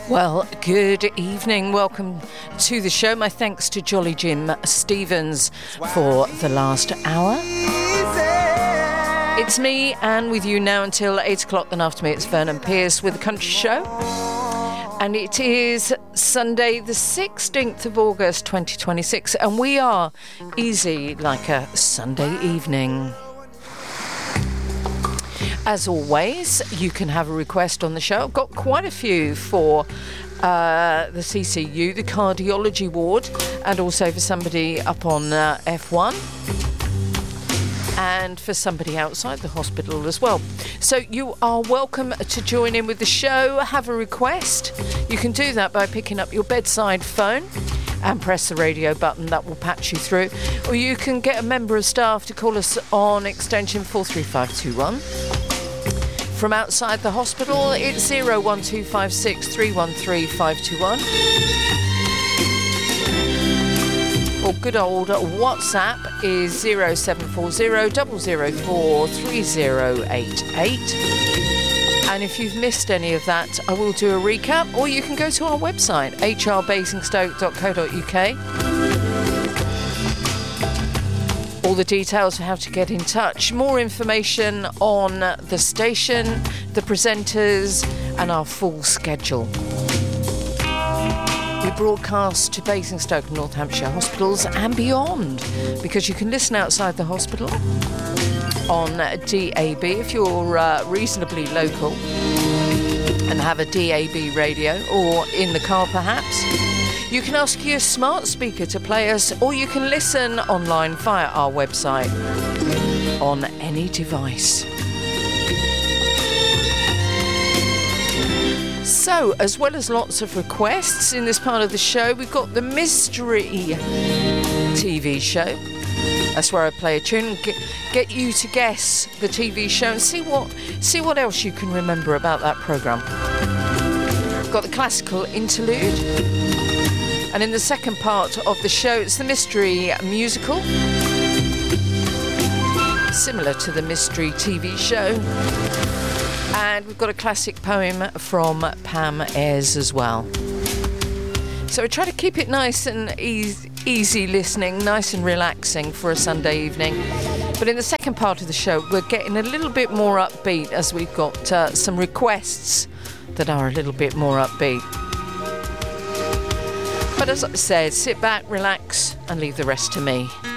Well, good evening. Welcome to the show. My thanks to Jolly Jim Stevens for the last hour. It's me, and with you now until 8 o'clock. Then after me, it's Vernon Pierce with The Country Show. And it is Sunday, the 16th of August, 2026. And we are easy like a Sunday evening. As always, you can have a request on the show. I've got quite a few for the CCU, the cardiology ward, and also for somebody up on F1, and for somebody outside the hospital as well. So you are welcome to join in with the show, have a request. You can do that by picking up your bedside phone and press the radio button. That will patch you through. Or you can get a member of staff to call us on extension 43521. From outside the hospital, it's 01256 313 521. Or good old WhatsApp is 0740 004 3088. And if you've missed any of that, I will do a recap, or you can go to our website, hrbasingstoke.co.uk. All the details of how to get in touch, more information on the station, the presenters, and our full schedule. We broadcast to Basingstoke and North Hampshire hospitals and beyond, because you can listen outside the hospital on DAB if you're reasonably local and have a DAB radio, or in the car perhaps. You can ask your smart speaker to play us, or you can listen online via our website on any device. So, as well as lots of requests in this part of the show, we've got the Mystery TV show. That's where I play a tune and get you to guess the TV show and see what else you can remember about that programme. Got the classical interlude. And in the second part of the show, it's the Mystery musical, similar to the Mystery TV show. And we've got a classic poem from Pam Ayres as well. So I try to keep it nice and easy listening, nice and relaxing for a Sunday evening. But in the second part of the show, we're getting a little bit more upbeat, as we've got some requests that are a little bit more upbeat. But as I said, sit back, relax, and leave the rest to me.